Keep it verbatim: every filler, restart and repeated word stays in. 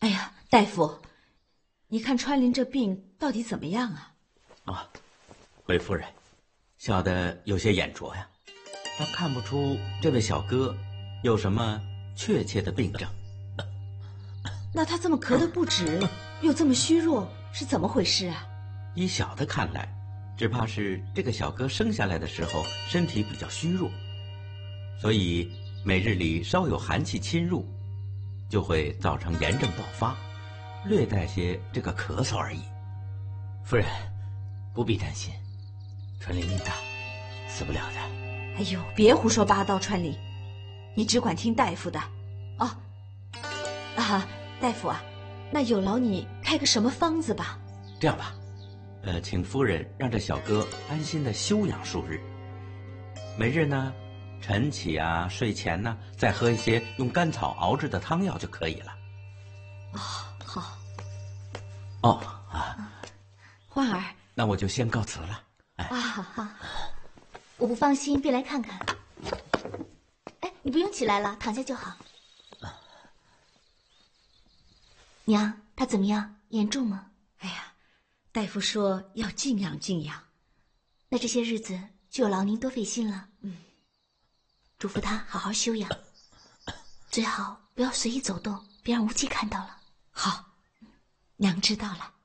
哎呀，大夫，你看川林这病到底怎么样啊？ 啊，韦夫人，小的有些眼拙呀，倒看不出这位小哥有什么确切的病症。 那他这么咳得不止，又这么虚弱，是怎么回事啊？ 依小的看来，只怕是这个小哥生下来的时候身体比较虚弱，所以每日里稍有寒气侵入，就会造成炎症爆发，略带些这个咳嗽而已。 夫人，不必担心，川林命大，死不了的。 哎呦，别胡说八道，川林，你只管听大夫的。哦，啊，大夫啊，那有劳你开个什么方子吧？ 这样吧，呃，请夫人让这小哥安心的休养数日。每日呢，晨起啊，睡前呢，再喝一些用甘草熬制的汤药就可以了。 哦，好。 哦啊， 欢儿， 那我就先告辞了。哎啊，好。 我不放心，便来看看。哎，你不用起来了，躺下就好。娘，他怎么样？严重吗？ 哎呀，大夫说要静养静养。 那这些日子就有劳您多费心了。 嗯， 嘱咐他好好休养，最好不要随意走动，别让无忌看到了。 好，娘知道了。